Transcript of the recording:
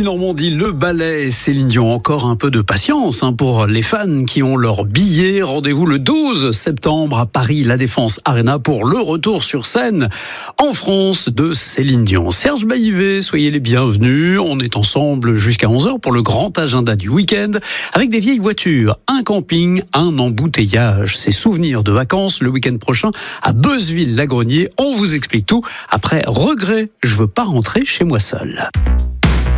Normandie, le ballet Céline Dion. Encore un peu de patience pour les fans qui ont leur billet. Rendez-vous le 12 septembre à Paris, La Défense Arena pour le retour sur scène en France de Céline Dion. Serge Baillivet, soyez les bienvenus. On est ensemble jusqu'à 11h pour le grand agenda du week-end avec des vieilles voitures, un camping, un embouteillage. Ces souvenirs de vacances le week-end prochain à Beuzeville-Lagrenier. On vous explique tout après Regret. Je veux pas rentrer chez moi seul.